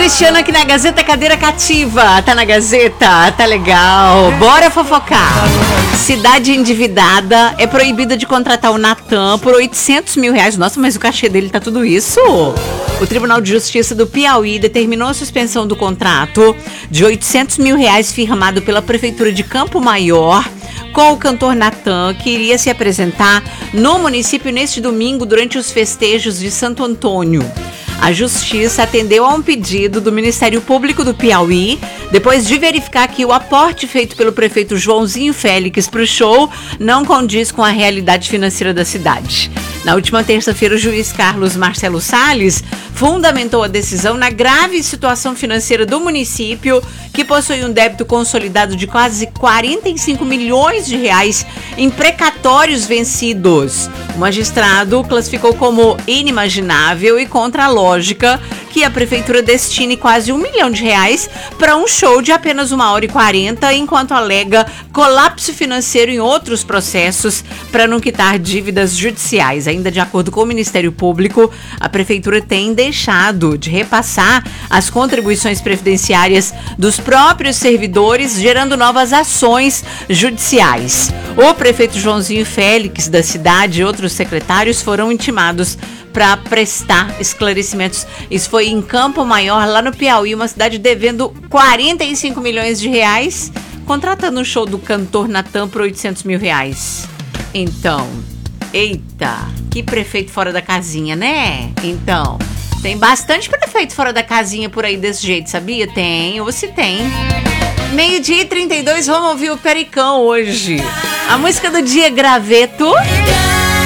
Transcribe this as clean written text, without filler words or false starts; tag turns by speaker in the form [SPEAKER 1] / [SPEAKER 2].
[SPEAKER 1] Cristiano aqui na Gazeta Cadeira Cativa. Tá na Gazeta? Tá legal. Bora fofocar. Cidade endividada é proibida de contratar o Natan por R$800 mil. Nossa, mas o cachê dele tá tudo isso? O Tribunal de Justiça do Piauí determinou a suspensão do contrato de R$800 mil firmado pela Prefeitura de Campo Maior com o cantor Natan, que iria se apresentar no município neste domingo durante os festejos de Santo Antônio. A Justiça atendeu a um pedido do Ministério Público do Piauí, depois de verificar que o aporte feito pelo prefeito Joãozinho Félix para o show não condiz com a realidade financeira da cidade. Na última terça-feira, o juiz Carlos Marcelo Salles fundamentou a decisão na grave situação financeira do município, que possui um débito consolidado de quase R$45 milhões em precatórios vencidos. O magistrado classificou como inimaginável e contra a lógica que a prefeitura destine quase R$1 milhão para um show de apenas 1h40, enquanto alega colapso financeiro em outros processos para não quitar dívidas judiciais. Ainda de acordo com o Ministério Público, a prefeitura tem deixado de repassar as contribuições previdenciárias dos próprios servidores, gerando novas ações judiciais. O prefeito Joãozinho Félix da cidade e outros secretários foram intimados para prestar esclarecimentos. Isso foi em Campo Maior, lá no Piauí, uma cidade devendo R$45 milhões, contratando um show do cantor Natan por R$800 mil. Então, eita, que prefeito fora da casinha, né? Então, tem bastante prefeito fora da casinha por aí desse jeito, sabia? Tem, ou se tem. 12h32, vamos ouvir o Pericão hoje. A música do dia, Graveto.